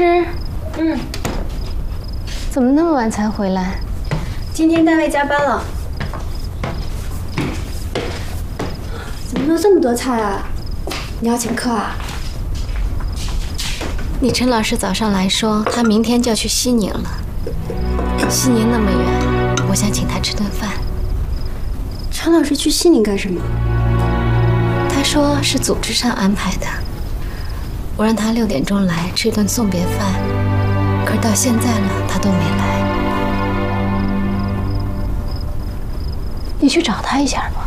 师，怎么那么晚才回来？ 今天单位加班了。怎么弄这么多菜啊？你要请客啊？ 你陈老师早上来说，他明天就要去西宁了。西宁那么远，我想请他吃顿饭。 陈老师去西宁干什么？ 他说是组织上安排的。我让他6点钟来吃一顿送别饭，可是到现在了，他都没来。你去找他一下吧。